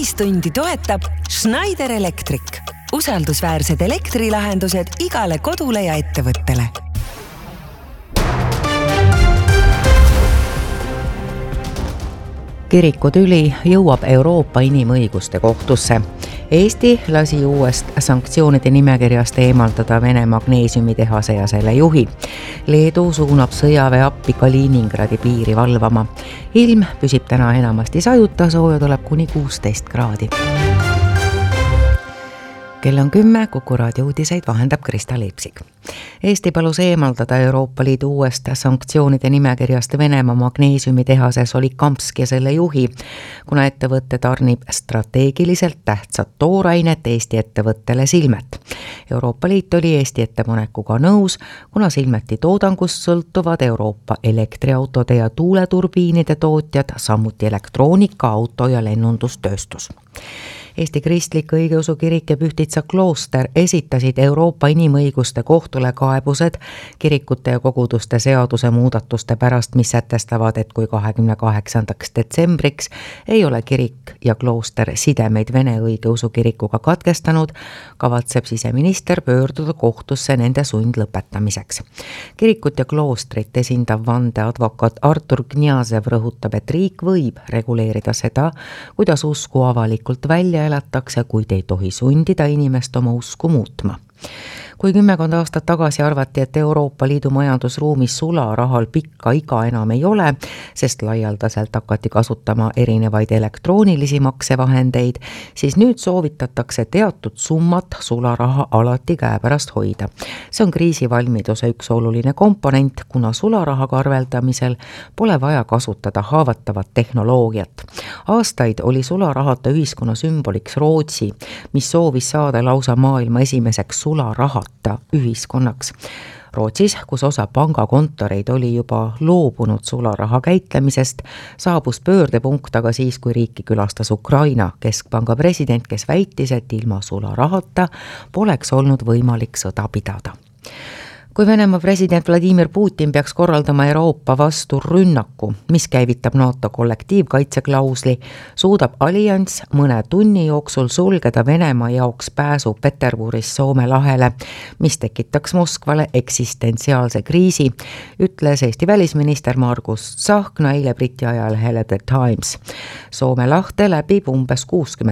uudistundi toetab Schneider Electric. Usaldusväärsed elektrilahendused igale kodule ja ettevõttele. Kirikutüli jõuab Euroopa Inimõiguste Kohtusse. Eesti lasi uuest sanktsioonide nimekirjast eemaldada Vene magneesiumitehase ja selle juhi. Leedu suunab sõjaväe appi Kaliningradi piiri valvama. Ilm püsib täna enamasti sajuta, sooja tuleb kuni 16 kraadi. Kell on 10, Kuku raadio uudiseid vahendab Krista Leipsik. Eesti palus eemaldada Euroopa Liidu uuest sanktsioonide nimekirjast Venemaa magneesiumitehase Solikamsk ja selle juhi, kuna ettevõtte tarnib strateegiliselt tähtsat toorainet Eesti ettevõttele Silmet. Euroopa Liit oli Eesti ettepanekuga nõus, kuna Silmeti toodangust sõltuvad Euroopa elektriautode ja tuuleturbiinide tootjad, samuti elektroonika, auto ja lennundustööstus. Eesti Kristlik Õigeusu Kirik ja Pühtitsa klooster esitasid Euroopa Inimõiguste Kohtule kaebused kirikute ja koguduste seaduse muudatuste pärast, mis sätestavad, et kui 28. detsembriks ei ole kirik ja klooster sidemeid Vene Õigeusu Kirikuga katkestanud, kavatseb siseminister pöörduda kohtusse nende sundlõpetamiseks. Kirikut ja kloostrit esindav vandeadvokaat Artur Kniazev rõhutab, et riik võib reguleerida seda, kuidas usku avalikult välja elatakse, kuid ei tohi sundida inimest oma usku muutma. Kui 10 aastat tagasi arvati, et Euroopa Liidu majandusruumis sularahal pikka iga enam ei ole, sest laialdaselt hakati kasutama erinevaid elektroonilisi maksevahendeid, siis nüüd soovitatakse teatud summat sularaha alati käepärast hoida. See on kriisivalmiduse üks oluline komponent, kuna sularahaga arveldamisel pole vaja kasutada haavatavat tehnoloogiat. Aastaid oli sularahata ühiskonna sümboliks Rootsi, mis soovis saada lausa maailma esimeseks sularahata ühiskonnaks. Rootsis, kus osa pangakontoreid oli juba loobunud sularaha käitlemisest, saabus pöördepunkt aga siis, kui riiki külastas Ukraina keskpanga president, kes väitis, et ilma sularahata poleks olnud võimalik sõda pidada. Kui Venemaa president Vladimir Putin peaks korraldama Euroopa vastu rünnaku, mis käivitab NATO kollektiivkaitseklausli, suudab allianss mõne tunni jooksul sulgeda Venemaa jaoks pääsu Peterburis Soome lahele, mis tekitaks Moskvale eksistentsiaalse kriisi, ütles Eesti välisminister Margus Tsahkna eile Briti ajalehele The Times. Soome lahte läbib umbes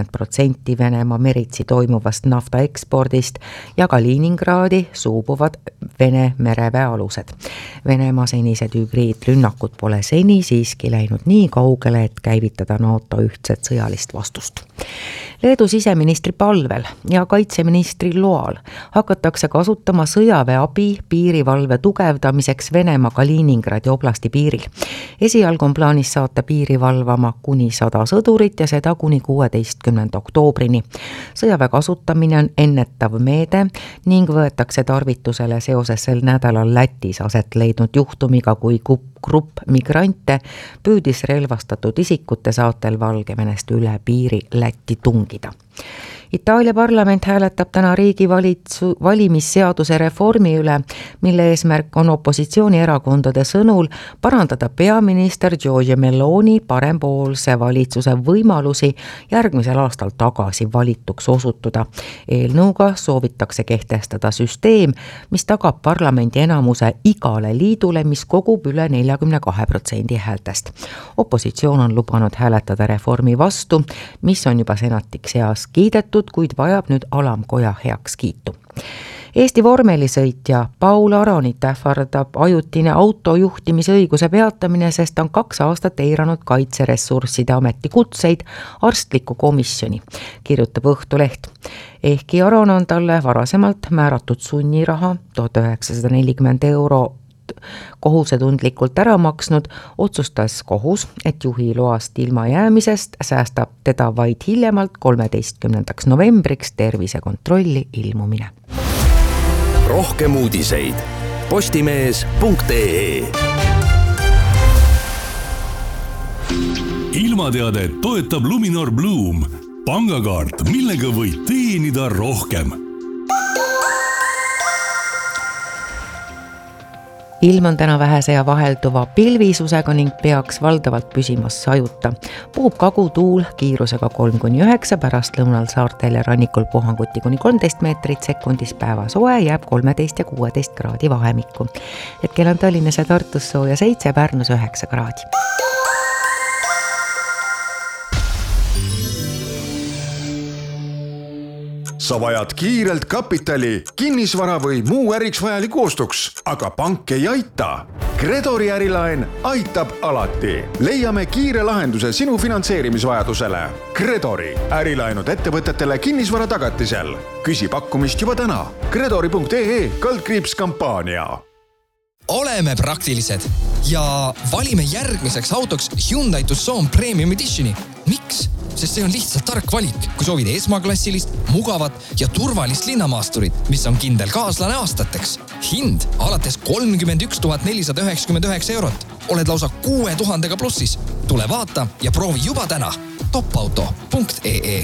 60% Venemaa meritsi toimuvast nafta ekspordist ja Kaliningradi suubuvad Vene mereväe alused. Venemaa senised hübriidrünnakud pole seni siiski läinud nii kaugele, et käivitada NATO ühtset sõjalist vastust. Leedu siseministri palvel ja kaitseministri loal hakatakse kasutama sõjaväe abi piirivalve tugevdamiseks Venemaa Kaliningradi oblasti piiril. Esialgu on plaanis saata piiri valvama kuni 100 sõdurit ja seda kuni 16. oktoobrini. Sõjaväe kasutamine on ennetav meede ning võetakse tarvitusele seoses sel nädalal Lätis aset leidnud juhtumiga, kui grupp migrante püüdis relvastatud isikute saatel Valgevenest üle piiri Lätti tungida. Itaalia parlament hääletab täna riigi valimisseaduse reformi üle, mille eesmärk on opositsioonierakondade sõnul parandada peaminister Giorgia Meloni parempoolse valitsuse võimalusi järgmisel aastal tagasi valituks osutuda. Eelnõuga soovitakse kehtestada süsteem, mis tagab parlamendi enamuse igale liidule, mis kogub üle 42% häältest. Opositsioon on lubanud hääletada reformi vastu, mis on juba senatiks heaks kiidetud, kuid vajab nüüd alamkoja heaks kiitu. Eesti vormelisõitja Paul Aronit ähvardab ajutine autojuhtimisõiguse peatamine, sest on 2 aastat eiranud Kaitseressursside Ameti kutseid arstliku komisjoni, kirjutab Õhtuleht. Ehkki Aron on talle varasemalt määratud sunniraha 1940 € kohusetundlikult ära maksnud, otsustas kohus, et juhi loast ilma jäämisest säästab teda vaid hiljemalt 13. novembriks tervisekontrolli ilmumine. Rohkem uudiseid postimees.ee. Ilmateade toetab Luminor Bloom, pangakaart, millega võid teenida rohkem. ilm on täna vähese ja vahelduva pilvisusega ning peaks valdavalt püsimas sajuta. Puhub kagutuul kiirusega 3-9, pärastlõunal saartel ja rannikul puhanguti kuni 13 meetrit sekundis, päeva soe jääb 13 ja 16 kraadi vahemikku. Hetkel on Tallinnas ja Tartus sooja 7, Pärnus 9 kraadi. Sa vajad kiirelt kapitali, kinnisvara või muu äriks vajaliku ostuks, aga pank ei aita. Credori ärilaen aitab alati. Leiame kiire lahenduse sinu finantseerimisvajadusele. Credori ärilaenud ettevõtetele kinnisvara tagatisel. Küsi pakkumist juba täna. Credori.ee/kampaania. Oleme praktilised ja valime järgmiseks autoks Hyundai Tucson Premium Editioni. Miks? Sest see on lihtsalt tark valik, kui soovid esmaklassilist, mugavat ja turvalist linnamaasturit, mis on kindel kaaslane aastateks. Hind alates 31 499 eurot. Oled lausa 6000 plussis. Tule vaata ja proovi juba täna. topauto.ee.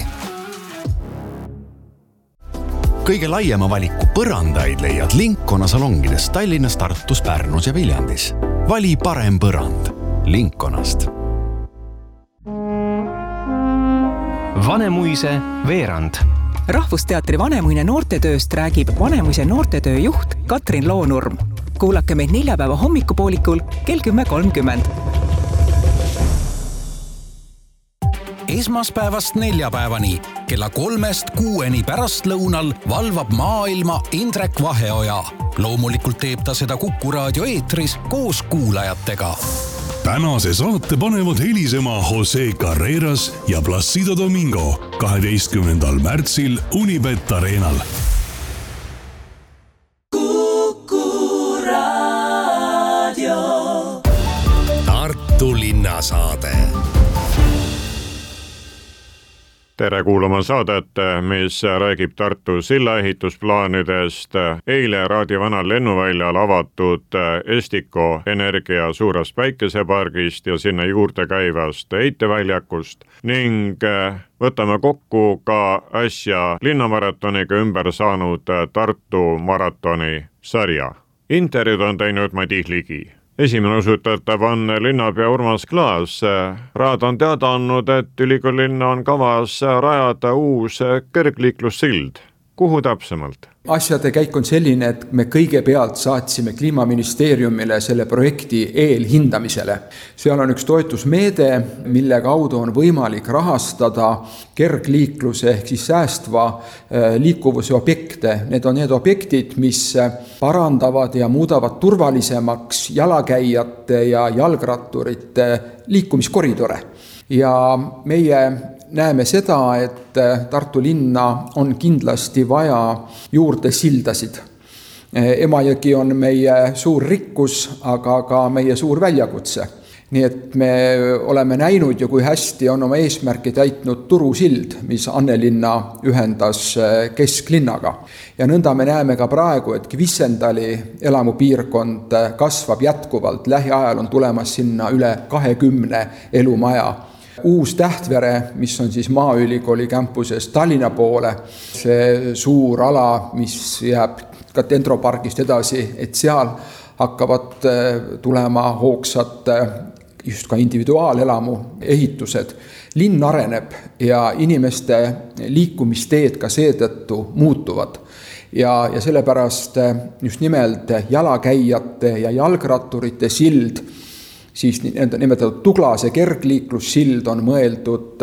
Kõige laiema valiku põrandaid leiad Linkona salongides Tallinnas, Tartus, Pärnus ja Viljandis. Vali parem põrand Linkonast. Vanemuise veerand. Rahvusteatri Vanemuine noortetööst räägib Vanemuise noortetöö juht Katrin Loonurm. Kuulake meid neljapäeva hommikupoolikul kell 10.30. Esmaspäevast neljapäevani kella 3-6 pärastlõunal valvab maailma Indrek Vaheoja. Loomulikult teeb ta seda Kuku raadio eetris koos kuulajatega. Tänase saate panevad helisema Jose Carreras ja Placido Domingo 12. märtsil Unibet Arenal. Kuku raadio. Tartu linnasaade. Tere kuulama saadet, mis räägib Tartu sillaehitusplaanidest. Eile Raadio Vanal lennuväljal avatud Estiko Energia suurest päikesepargist ja sinna juurde käivast eiteväljakust ning võtame kokku ka äsja linnamaratoniga ümber saanud Tartu maratoni sarja. Intervjuud on teinud Madis Ligi. Esimene osutatav on linnapea Urmas Klaas. Raad on teada andnud, et ülikoolilinna on kavas rajada uus kõrgliiklussild. Kuhu täpsemalt? Asjade käik on selline, et me kõigepealt saatsime Kliimaministeeriumile selle projekti eelhindamisele. Seal on üks toetusmeede, mille kaudu on võimalik rahastada kergliikluse ehk siis säästva liikuvuse objekte. Need on need objektid, mis parandavad ja muudavad turvalisemaks jalakäijate ja jalgratturite liikumiskoridore. Ja meie näeme seda, et Tartu linna on kindlasti vaja juurde sildasid. Emajõgi on meie suur rikkus, aga ka meie suur väljakutse. Nii et me oleme näinud ju, kui hästi on oma eesmärki täitnud Turusild, mis Annelinna ühendas kesklinnaga. Ja nõnda me näeme ka praegu, et Kvissendali elamupiirkond kasvab jätkuvalt. Lähiajal on tulemas sinna üle 20 elumaja. Uus Tähtvere, mis on siis Maaülikooli campusest Tallinna poole, see suur ala, mis jääb ka Dendropargist edasi, et seal hakkavad tulema hoogsad just ka individuaalelamu ehitused. Linn areneb ja inimeste liikumisteed ka seetõttu muutuvad. Ja sellepärast just nimelt jalakäijate ja jalgratturite sild, siis nimetatud Tuglase kergliiklussild on mõeldud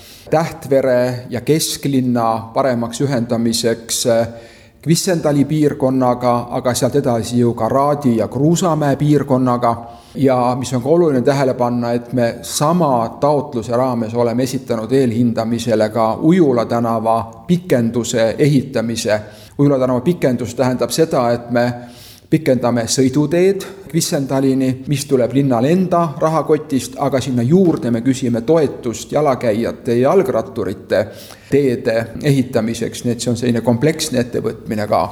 Tähtvere ja kesklinna paremaks ühendamiseks Kvissendali piirkonnaga, aga sealt edasi ju ka Raadi ja Kruusamäe piirkonnaga. Ja mis on ka oluline tähele panna, et me sama taotluse raames oleme esitanud eelhindamisele ka Ujula tänava pikenduse ehitamise. Ujula tänava pikendus tähendab seda, et me pikendame sõiduteed Kvissendalini, mis tuleb linnal enda rahakotist, aga sinna juurde me küsime toetust jalakäijate ja jalgratturite teede ehitamiseks, nii et see on selline kompleksne ettevõtmine ka.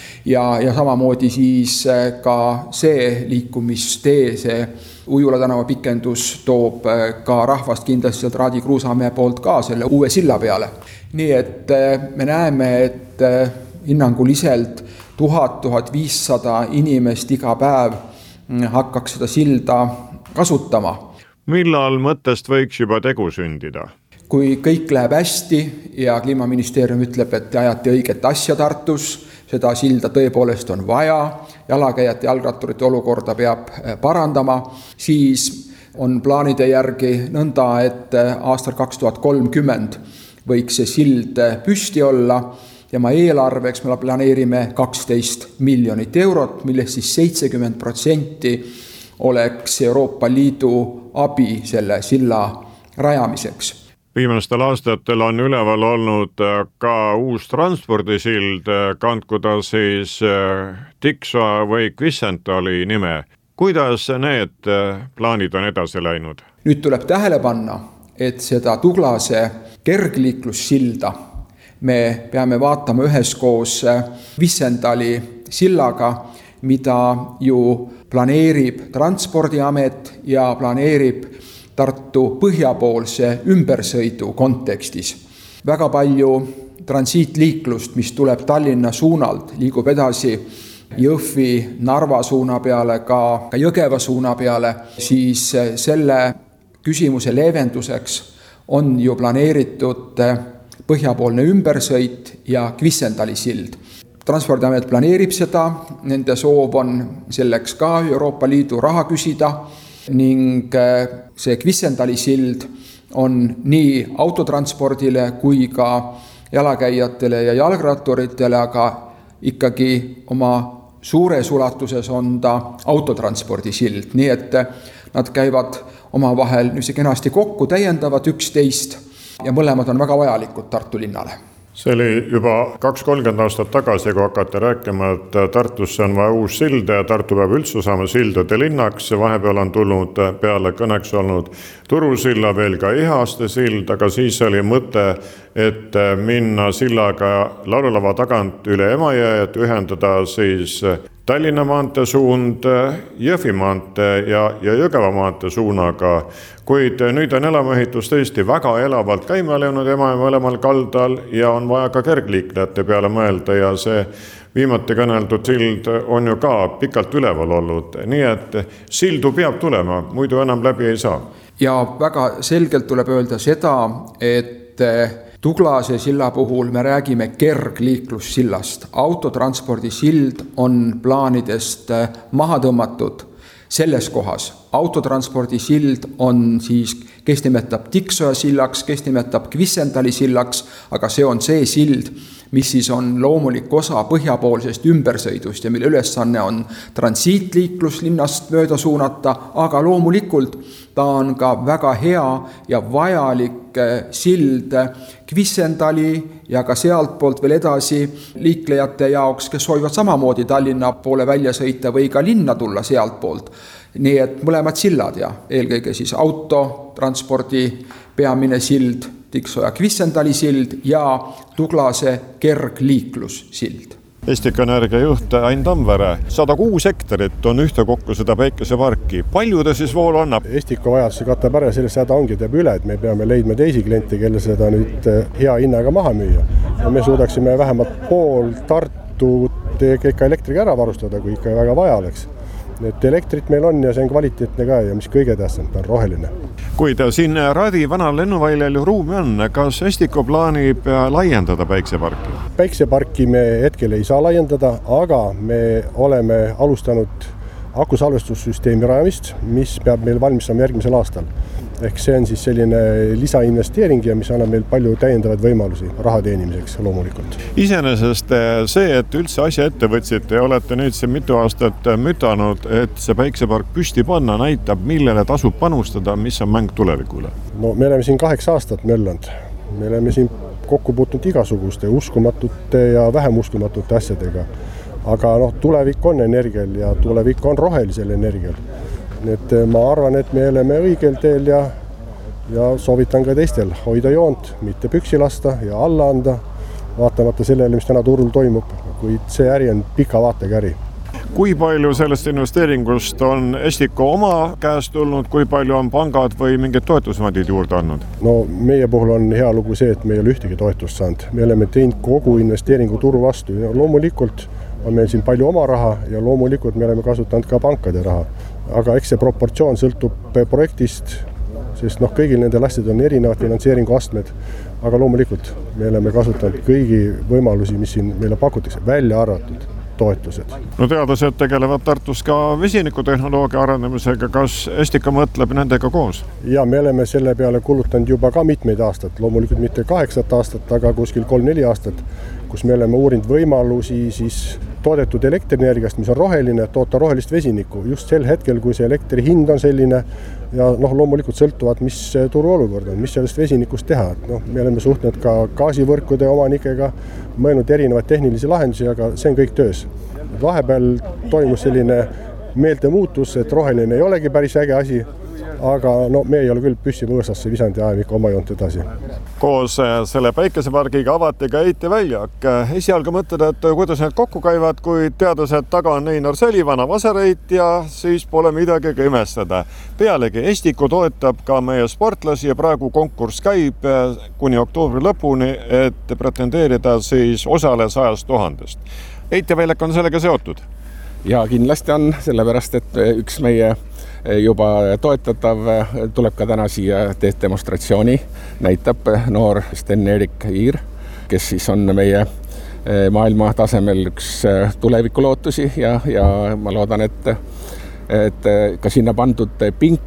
Ja samamoodi siis ka see liikumistee, see Ujula tänava pikendus toob ka rahvast kindlasti sealt Raadi Kruusamäe poolt ka selle uue silla peale. Nii et me näeme, et hinnanguliselt 1000-1500 inimest iga päev hakkaks seda silda kasutama. Millal mõttest võiks juba tegu sündida? Kui kõik läheb hästi ja Kliimaministeerium ütleb, et ajati õiget asja Tartus, seda silda tõepoolest on vaja, jalakäijate ja jalgratturite olukorda peab parandama, siis on plaanide järgi nõnda, et aastal 2030 võiks see sild püsti olla ja ma eelarveks me planeerime 12 miljonit eurot, millest siis 70% oleks Euroopa Liidu abi selle silla rajamiseks. Viimastel aastatel on üleval olnud ka uus transpordisild, kandku ta siis Tiksoa või Kvisenthali nime. Kuidas need plaanid on edasi läinud? Nüüd tuleb tähele panna, et seda Tuglase kergliiklussilda me peame vaatama üheskoos Kvisenthali sillaga, mida ju planeerib Transpordiamet ja planeerib Tartu põhjapoolse ümbersõidu kontekstis. Väga palju transiitliiklust, mis tuleb Tallinna suunalt, liigub edasi Jõhvi, Narva suuna peale, ka Jõgeva suuna peale, siis selle küsimuse leevenduseks on ju planeeritud põhjapoolne ümbersõit ja Kvisenthali sild. Transpordiamet planeerib seda, nende soov on selleks ka Euroopa Liidu raha küsida ning see Kvisenthali sild on nii autotranspordile kui ka jalakäijatele ja jalgratturitele, aga ikkagi oma suures ulatuses on ta autotranspordi sild, nii et nad käivad omavahel kenasti kokku, täiendavad üksteist ja mõlemad on väga vajalikud Tartu linnale. See oli juba 2-30 aastat tagasi, kui hakati rääkima, et Tartusse on vaja uus sild ja Tartu peab üldse saama sildade linnaks. Vahepeal on tulnud peale kõneks olnud Turusilla, veel ka Ihaste sild, aga siis oli mõte, et minna sillaga laululava tagant üle Emajõe, et ühendada siis Tallinna maantee suund Jõhvi maantee ja Jõgeva maantee suunaga. Kuid nüüd on elamuehitus tõesti väga elavalt käima läinud Emajõe mõlemal kaldal ja on vaja ka kergliiklejate peale mõelda ja see viimati kõneldud sild on ju ka pikalt üleval olnud. Nii et sildu peab tulema, muidu enam läbi ei saa. Ja väga selgelt tuleb öelda seda, et Tuglase silla puhul me räägime kergliiklussillast. Autotranspordi sild on plaanidest maha tõmmatud selles kohas. Autotranspordi sild on siis, kes nimetab Tiksoa sillaks, kes nimetab Kvisenthali sillaks, aga see on see sild, mis siis on loomulik osa põhjapoolsest ümbersõidust ja mille ülesanne on transiitliiklus linnast mööda suunata, aga loomulikult ta on ka väga hea ja vajalik sild Kvisenthali ja ka sealt poolt veel edasi liiklejate jaoks, kes soovivad samamoodi Tallinna poole välja sõita või ka linna tulla sealt poolt. Nii et mõlemad sillad ja eelkõige siis autotranspordi peamine sild, Tiksoa ja Kvisenthali sild ja Tuglase kergliiklussild. Estika Energia juht Ain Tamvere, 106 hektarit on ühtekokku seda päikeseparki. Palju ta siis voolu annab? Estika vajaduse katab ära, sellest häda ongi teeb üle, et me peame leidma teisi kliente, kelle seda nüüd hea hinnaga maha müüa. Ja me suudaksime vähemalt pool Tartut ikka elektriga ära varustada, kui ikka väga vaja oleks. Need elektrit meil on ja see on kvaliteetne ka ja mis kõige tähtsam, ta on roheline. Kuid siin Radi vanal lennuväljal ju ruumi on, kas Estiko plaanib laiendada päikseparki? Päikseparki me hetkel ei saa laiendada, aga me oleme alustanud akusalvestussüsteemi rajamist, mis peab meil valmistama järgmisel aastal. Ehk see on siis selline lisainvesteering ja mis annab meil palju täiendavaid võimalusi raha teenimiseks loomulikult. Iseenesest see, et üldse asja ette võtsite ja olete nüüd see mitu aastat mütanud, et see päiksepark püsti panna, näitab, millele tasub panustada, mis on mäng tulevikule? No me oleme siin 8 aastat möllanud. Me oleme siin kokku puutunud igasuguste uskumatute ja vähem uskumatute asjadega. Aga tulevik on energial ja tulevik on rohelisel energial. Nii et ma arvan, et me oleme õigel teel ja soovitan ka teistel hoida joont, mitte püksi lasta ja alla anda, vaatamata sellele, mis täna turul toimub, kuid see äri on pika vaatega äri. Kui palju sellest investeeringust on Estiko oma käest tulnud, kui palju on pangad või mingid toetusfondid juurde andnud? No meie puhul on hea lugu see, et me ei ole ühtegi toetust saanud. Me oleme teinud kogu investeeringu turu vastu ja loomulikult on meil siin palju oma raha ja loomulikult me oleme kasutanud ka pankade raha. aga eks see proportsioon sõltub projektist, sest kõigil nendel asjadel on erinevad finantseeringu astmed, aga loomulikult me oleme kasutanud kõigi võimalusi, mis siin meile pakutakse, välja arvatud toetused. No teadlased tegelevad Tartus ka vesinikutehnoloogia arendamisega, kas Estika mõtleb nendega koos? Ja me oleme selle peale kulutanud juba ka mitmeid aastat, loomulikult mitte 8 aastat, aga kuskil 3-4 aastat, kus me oleme uurinud võimalusi siis toodetud elektrienergiast, mis on roheline, toota rohelist vesinikku just sel hetkel, kui see elektri hind on selline ja loomulikult sõltuvad, mis turu olukord on, mis sellest vesinikust teha. Me oleme suhtnud ka gaasivõrkude omanikega, mõelnud erinevaid tehnilisi lahendusi, aga see on kõik töös. Vahepeal toimus selline meelte muutus, et roheline ei olegi päris äge asi, aga me ei ole küll püssi võõsasse visanud ja ajame ikka oma joont edasi. Koos selle päikesepargiga avati ka heiteväljak. Esialgu mõtled, et kuidas need kokku käivad, kui teadlased taga on Einar Säli, vana vasareit ja siis pole midagi imestada. Pealegi Estiku toetab ka meie sportlasi ja praegu konkurss käib kuni oktoobri lõpuni, et pretendeerida siis osale 100 000. Heiteväljak on sellega seotud? Ja kindlasti on, sellepärast, et üks meie juba toetatav tuleb ka täna siia demonstratsiooni, näitab noor Sten-Erik Iir, kes siis on meie maailma tasemel üks tulevikulootusi ja ma loodan, et ka sinna pandud pink,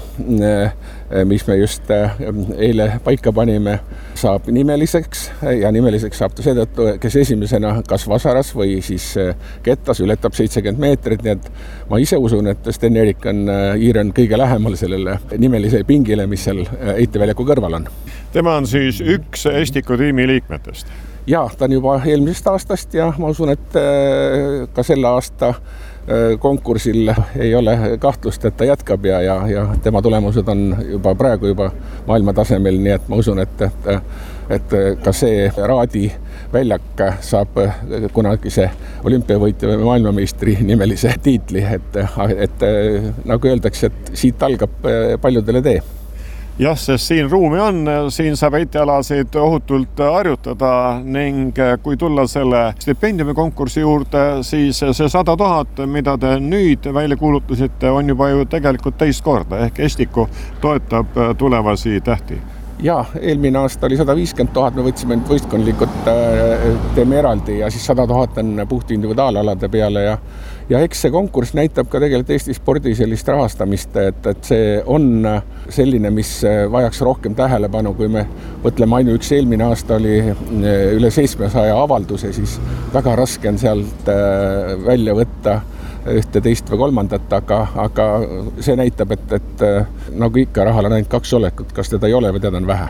mis me just eile paika panime, saab nimeliseks ja nimeliseks saab ta seetõttu, kes esimesena kas vasaras või siis kettas ületab 70 meetrit, nii et ma ise usun, et Sten-Erik Iir on kõige lähemal sellele nimelise pingile, mis seal heiteväljaku kõrval on. Tema on siis üks Estiku tiimi liikmetest? Ja, ta on juba eelmisest aastast ja ma usun, et ka selle aasta konkursil ei ole kahtlust, et ta jätkab ja tema tulemused on juba praegu maailma tasemel, nii et ma usun, et ka see Raadi väljak saab kunagise olümpiavõitja või maailmameistri nimelise tiitli, et nagu öeldakse, et siit algab paljudele tee. Jah, sest siin ruumi on, siin saab heitealasid ohutult harjutada ning kui tulla selle stipendiumi konkursi juurde, siis see 100 000, mida te nüüd välja kuulutasite, on juba ju tegelikult teist korda, ehk Estiku toetab tulevasi tähti. Ja, eelmine aasta oli 150 000, me võtsime võistkondlikult teeme eraldi ja siis 100 000 on puht individuaalalade peale ja eks see konkurss näitab ka tegelikult Eesti spordi sellist rahastamist, et see on selline, mis vajaks rohkem tähelepanu, kui me mõtleme ainuüksi eelmine aasta oli üle 700 avalduse, siis väga raske on sealt välja võtta ühte, teist või kolmandat, aga see näitab, et nagu ikka rahal on ainult 2 olekut, kas teda ei ole või teda on vähe.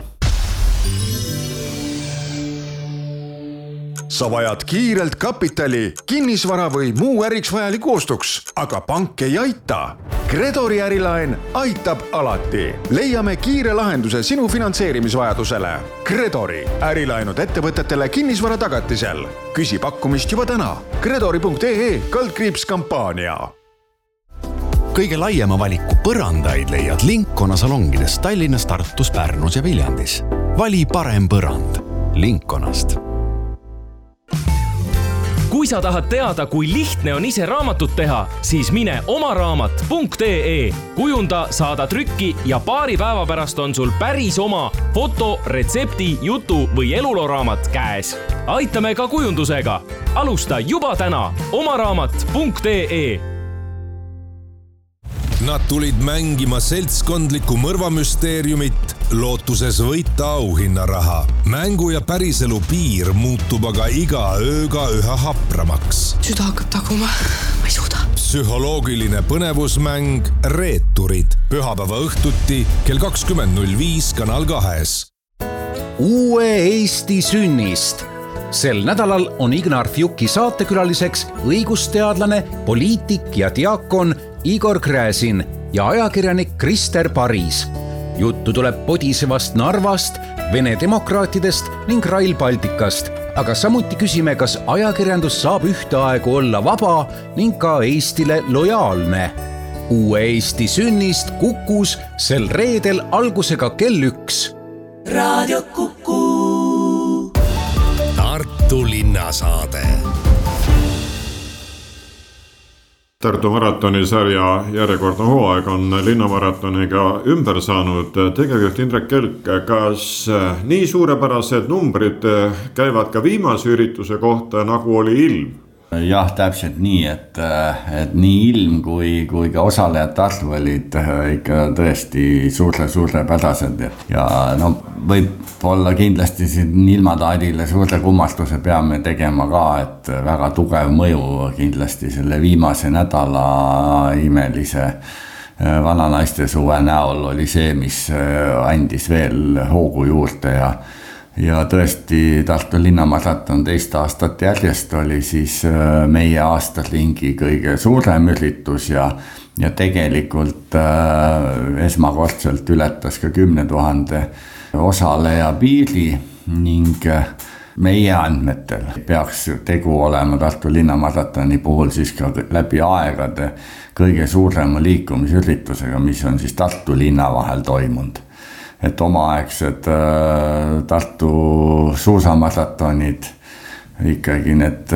Sa vajad kiirelt kapitali, kinnisvara või muu äriks vajaliku ostuks, aga pank ei aita. Gredori ärilaen aitab alati. Leiame kiire lahenduse sinu finantseerimisvajadusele. Gredori ärilaenud ettevõtetele kinnisvara tagatisel. Küsi pakkumist juba täna. Gredori.ee/kampaania. Kõige laiema valiku põrandaid leiad Linkona salongides Tallinnas, Tartus, Pärnus ja Viljandis. Vali parem põrand Linkonast. Kui sa tahad teada, kui lihtne on ise raamatut teha, siis mine omaraamat.ee. Kujunda, saada trükki ja paari päeva pärast on sul päris oma foto, retsepti, jutu või eluloraamat käes. Aitame ka kujundusega. Alusta juba täna omaraamat.ee. Nad tulid mängima seltskondlikku mõrvamüsteeriumit, lootuses võita auhinnaraha. Mängu ja päriselu piir muutub aga iga ööga üha hapramaks. Süda hakkab taguma, ma ei suuda. Psühholoogiline põnevusmäng Reeturid. Pühapäeva õhtuti kell 20.05 Kanal 2. Uue Eesti sünnist. Sel nädalal on Ignar Fjuki saatekülaliseks õigusteadlane, poliitik ja diakon Igor Gräzin ja ajakirjanik Krister Paris. Juttu tuleb podisevast Narvast, Vene demokraatidest ning Rail Balticast, aga samuti küsime, kas ajakirjandus saab ühteaegu olla vaba ning ka Eestile lojaalne. Uue Eesti sünnist Kukus sel reedel algusega kell 1. Raadio Kuku. Tartu linnasaade. Tartu maratonisarja järjekordne hooaeg on linnamaratoniga ümber saanud. Tegevjuht Indrek Kelk, kas nii suurepärased numbrid käivad ka viimase ürituse kohta, nagu oli ilm? Jah, täpselt nii, et nii ilm kui ka osalejate arv olid ikka tõesti suurepärased ja no võib-olla kindlasti siin ilmataadile suure kummastuse peame tegema ka, et väga tugev mõju kindlasti selle viimase nädala imelise vananaiste suve näol oli see, mis andis veel hoogu juurde ja tõesti Tartu linnamaraton 2 aastat järjest oli siis meie aastaringi kõige suurem üritus ja tegelikult esmakordselt ületas ka 10 000 osaleja piiri ning meie andmetel peaks tegu olema Tartu linnamaratoni puhul siis ka läbi aegade kõige suurema liikumisüritusega, mis on siis Tartu linna vahel toimunud. Et omaaegsed Tartu suusamaratonid, ikkagi need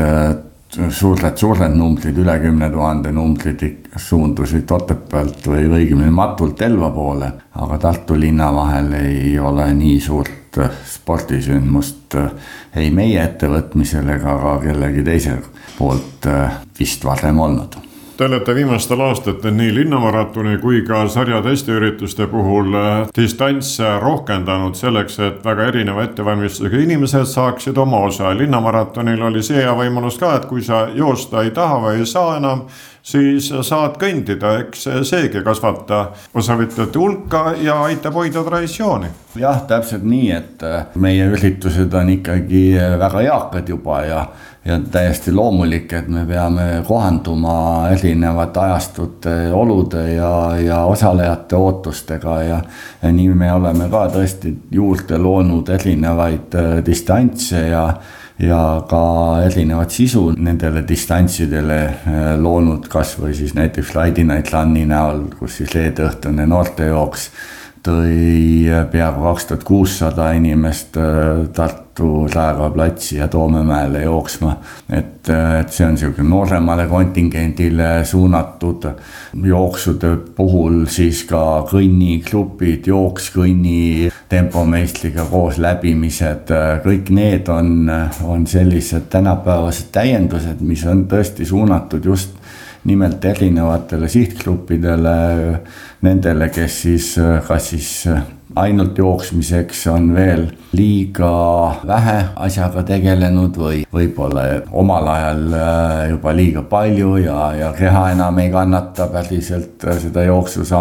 suured numbrid, üle 10 000 numbrid suundusid Otepäält või õigemini Matult Elva poole, aga Tartu linna vahel ei ole nii suurt spordisündmust ei meie ettevõtmisel ega ka kellegi teise poolt vist varem olnud. Te olete viimastel aastatel nii linnamaratoni kui ka sarja testiürituste puhul distantse rohkendanud selleks, et väga erineva ettevalmistusega inimesed saaksid oma osa. Linnamaratonil oli see hea võimalus ka, et kui sa joosta ei taha või ei saa enam, siis saad kõndida, eks seegi kasvata osavõtjate hulka ja aitab hoida traditsiooni. Jah, täpselt nii, et meie üritused on ikkagi väga eakad juba ja täiesti loomulik, et me peame kohanduma erinevate ajastute olude ja osalejate ootustega ja nii me oleme ka tõesti juurde loonud erinevaid distantse ja ka erinevat sisu nendele distantsidele loonud kas või siis näiteks Friday Night Run'i näol, kus siis reedeõhtune noortejooks tõi peaaegu 2600 inimest Tartu Raekoja platsi ja Toomemäele jooksma. Et see on selline nooremale kontingendile suunatud jooksude puhul siis ka kõnniklubid, jookskõnni tempomeistriga koos läbimised. Kõik need on sellised tänapäevased täiendused, mis on tõesti suunatud just nimelt erinevatele sihtgruppidele, nendele, kes siis kas siis ainult jooksmiseks on veel liiga vähe asjaga tegelenud või võib-olla omal ajal juba liiga palju ja keha enam ei kannata päriselt seda jooksu